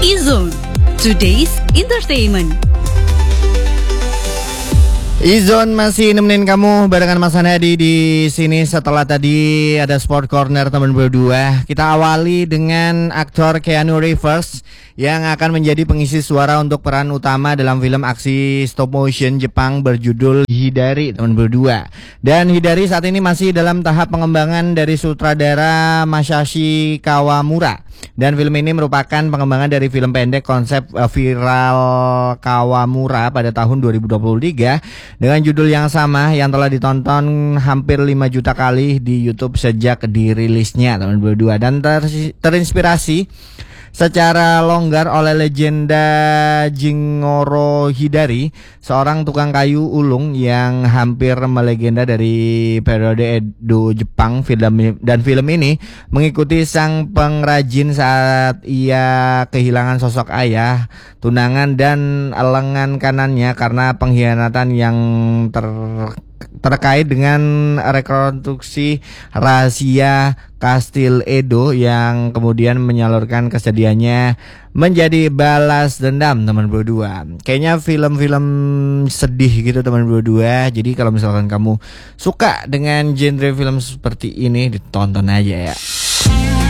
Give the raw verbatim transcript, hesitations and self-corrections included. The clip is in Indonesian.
E-Zone, today's entertainment. E-Zone masih nemenin kamu barengan Mas Hadi di sini. Setelah tadi ada Sport Corner teman berdua, kita awali dengan aktor Keanu Reeves yang akan menjadi pengisi suara untuk peran utama dalam film aksi stop motion Jepang berjudul Hidari teman berdua. Dan Hidari saat ini masih dalam tahap pengembangan dari sutradara Masashi Kawamura. Dan film ini merupakan pengembangan dari film pendek konsep uh, viral Kawamura pada tahun dua ribu dua puluh tiga dengan judul yang sama yang telah ditonton hampir lima juta kali di YouTube sejak dirilisnya tahun dua ribu dua dan ter- terinspirasi secara longgar oleh legenda Jingoro Hidari, seorang tukang kayu ulung yang hampir melegenda dari periode Edo Jepang. Film dan film ini mengikuti sang pengrajin saat ia kehilangan sosok ayah, tunangan dan lengan kanannya karena pengkhianatan yang ter terkait dengan rekonstruksi rahasia Kastil Edo yang kemudian menyalurkan kesedihannya menjadi balas dendam teman berdua. Kayaknya film-film sedih gitu teman berdua. Jadi kalau misalkan kamu suka dengan genre film seperti ini, ditonton aja ya.